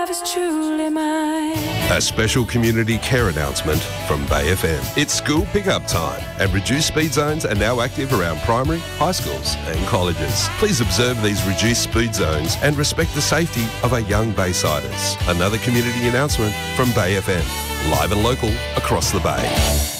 is truly mine. A special community care announcement from Bay FM. It's school pickup time, and reduced speed zones are now active around primary, high schools and colleges. Please observe these reduced speed zones and respect the safety of our young Baysiders. Another community announcement from Bay FM. Live and local across the Bay.